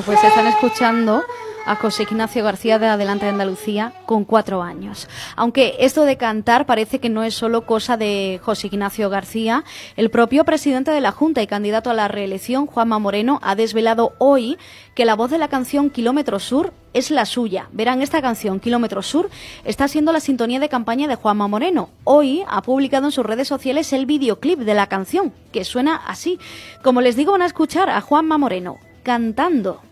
Pues están escuchando a José Ignacio García de Adelante de Andalucía con 4 años. Aunque esto de cantar parece que no es solo cosa de José Ignacio García, el propio presidente de la Junta y candidato a la reelección, Juanma Moreno, ha desvelado hoy que la voz de la canción Kilómetro Sur es la suya. Verán, esta canción, Kilómetro Sur, está siendo la sintonía de campaña de Juanma Moreno. Hoy ha publicado en sus redes sociales el videoclip de la canción, que suena así. Como les digo, van a escuchar a Juanma Moreno cantando.